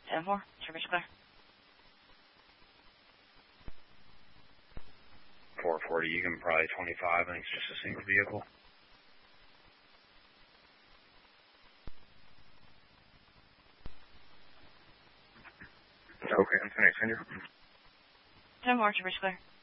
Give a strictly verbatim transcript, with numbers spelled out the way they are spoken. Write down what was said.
ten four, service clear. four forty, you can probably twenty-five, I think it's just a single vehicle. Okay, I'm finished, Andrew. ten four, service clear.